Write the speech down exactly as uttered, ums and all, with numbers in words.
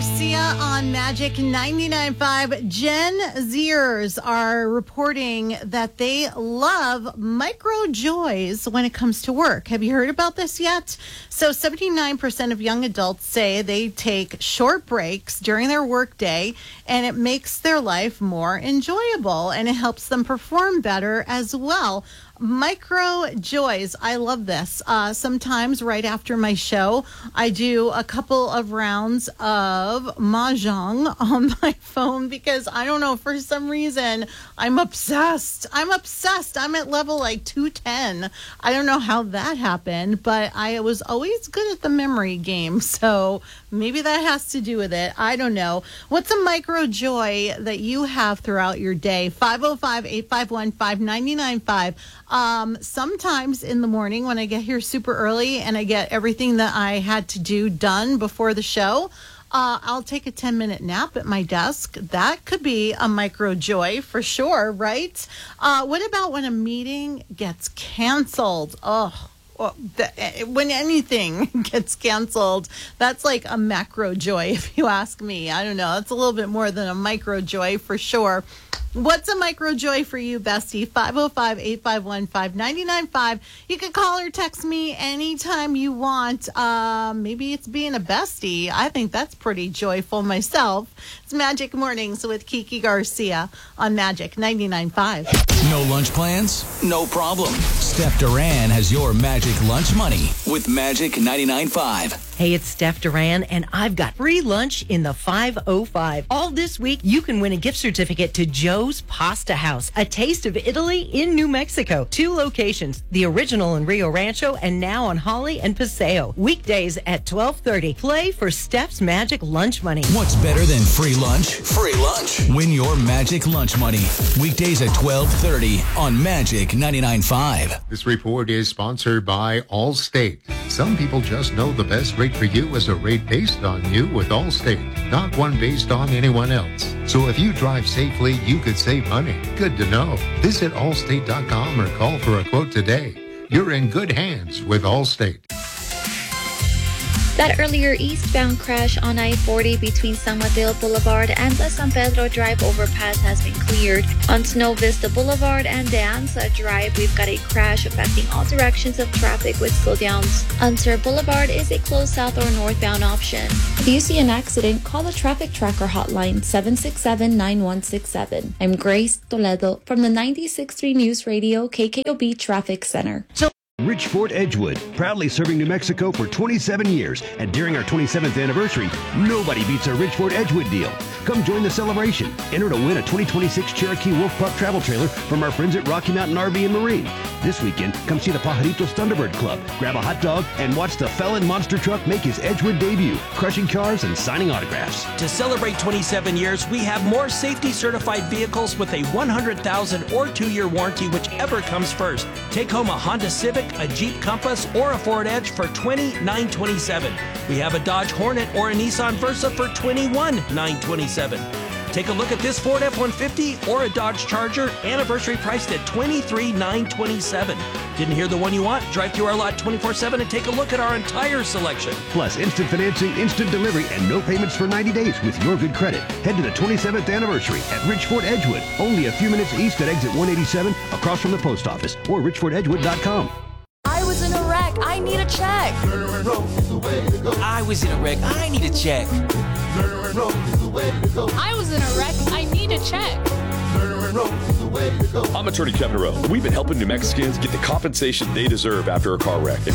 Garcia on Magic ninety-nine point five. Gen Zers are reporting that they love micro joys when it comes to work. Have you heard about this yet? So seventy-nine percent of young adults say they take short breaks during their workday, and it makes their life more enjoyable, and it helps them perform better as well. Micro joys. I love this. Uh, sometimes right after my show, I do a couple of rounds of mahjong on my phone because I don't know, for some reason, I'm obsessed. I'm obsessed. I'm at level like two ten. I don't know how that happened, but I was always good at the memory game. So maybe that has to do with it. I don't know. What's a micro joy that you have throughout your day? five oh five, eight five one, five nine nine five. Um, sometimes in the morning when I get here super early and I get everything that I had to do done before the show, uh, I'll take a ten minute nap at my desk. That could be a micro joy for sure, right? Uh, what about when a meeting gets canceled? Oh, well, the, when anything gets canceled, that's like a macro joy, if you ask me. I don't know. It's a little bit more than a micro joy for sure. What's a micro joy for you, bestie? five oh five, eight five one, five nine nine five. You can call or text me anytime you want. Uh, maybe it's being a bestie. I think that's pretty joyful myself. It's Magic Mornings with Kiki Garcia on Magic ninety-nine point five. No lunch plans? No problem. Steph Duran has your Magic Lunch Money with Magic ninety-nine point five. Hey, it's Steph Duran, and I've got free lunch in the five oh five. All this week, you can win a gift certificate to Joe's Pasta House, a taste of Italy in New Mexico. Two locations, the original in Rio Rancho and now on Holly and Paseo. Weekdays at twelve thirty. Play for Steph's Magic Lunch Money. What's better than free lunch? Free lunch. Win your Magic Lunch Money. Weekdays at twelve thirty on Magic ninety-nine point five. This report is sponsored by Allstate. Some people just know the best rate for you is a rate based on you with Allstate, not one based on anyone else. So if you drive safely, you could save money. Good to know. Visit allstate dot com or call for a quote today. You're in good hands with Allstate. That earlier eastbound crash on I forty between San Mateo Boulevard and the San Pedro Drive overpass has been cleared. On Snow Vista Boulevard and De Anza Drive, we've got a crash affecting all directions of traffic with slowdowns. On Sur Boulevard is a closed south or northbound option. If you see an accident, call the Traffic Tracker hotline seven six seven, nine one six seven. I'm Grace Toledo from the ninety-six point three News Radio K K O B Traffic Center. So Richford Edgewood, proudly serving New Mexico for twenty-seven years, and during our twenty-seventh anniversary, nobody beats our Richford Edgewood deal. Come join the celebration. Enter to win a twenty twenty-six Cherokee Wolf Pup travel trailer from our friends at Rocky Mountain R V and Marine. This weekend, come see the Pajaritos Thunderbird Club, grab a hot dog, and watch the Felon Monster Truck make his Edgewood debut, crushing cars and signing autographs. To celebrate twenty-seven years, we have more safety-certified vehicles with a one hundred thousand dollars or two-year warranty, whichever comes first. Take home a Honda Civic, a Jeep Compass, or a Ford Edge for twenty-nine thousand nine hundred twenty-seven dollars. We have a Dodge Hornet or a Nissan Versa for twenty-one thousand nine hundred twenty-seven dollars. Take a look at this Ford F one fifty or a Dodge Charger, anniversary priced at twenty-three thousand nine hundred twenty-seven dollars. Didn't hear the one you want? Drive through our lot twenty-four seven and take a look at our entire selection. Plus, instant financing, instant delivery, and no payments for ninety days with your good credit. Head to the twenty-seventh anniversary at Richford Edgewood, only a few minutes east at exit one eighty-seven, across from the post office, or richford edgewood dot com. I was in a wreck. I need a check. I was in a wreck. I need a check. I was in a wreck. I need a check. I'm Attorney Kevin Rowe. We've been helping New Mexicans get the compensation they deserve after a car wreck.